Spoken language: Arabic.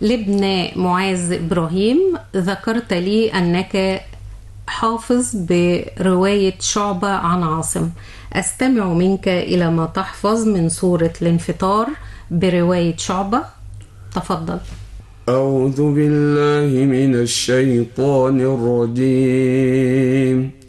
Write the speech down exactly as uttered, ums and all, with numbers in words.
لابن معاذ إبراهيم، ذكرت لي أنك حافظ برواية شعبة عن عاصم. أستمع منك إلى ما تحفظ من سورة الانفطار برواية شعبة. تفضل. أعوذ بالله من الشيطان الرجيم.